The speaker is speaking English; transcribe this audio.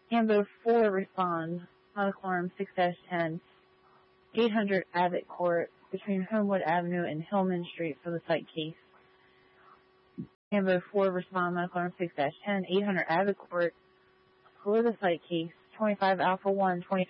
Ambo 4 respond, Monocalarm 6-10, 800 Abbott Court, between Homewood Avenue and Hillman Street for the site case. Ambo 4 respond, Monocalarm 6-10, 800 Abbott Court for the site case, 25 Alpha 1, 20